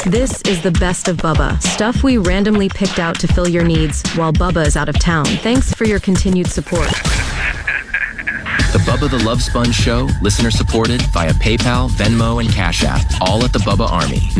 This is the best of Bubba. Stuff we randomly picked out to fill your needs while Bubba is out of town. Thanks for your continued support. The Bubba the Love Sponge Show, listener supported via PayPal, Venmo, and Cash App, all at the Bubba Army. Now